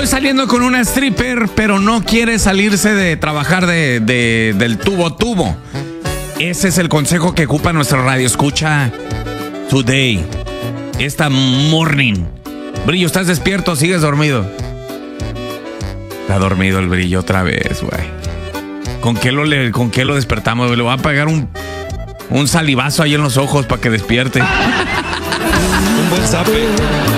Estoy saliendo con una stripper, pero no quiere salirse de trabajar del tubo. Ese es el consejo que ocupa nuestra radio escucha today, esta morning. Brillo, ¿estás despierto o sigues dormido? Está dormido el Brillo otra vez, güey. ¿Con qué lo despertamos? Le voy a pegar un salivazo ahí en los ojos para que despierte. Un buen zape.